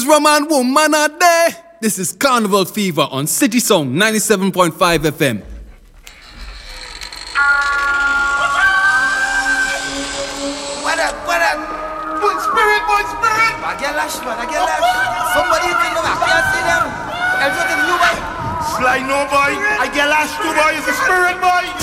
Roman woman a day. This is Carnival Fever on City Song 97.5 FM. What up? Boy spirit. I get lash. Somebody think them, I can't see them. Everything new boy. Sly no boy, I get lash too boy, it's a spirit boy.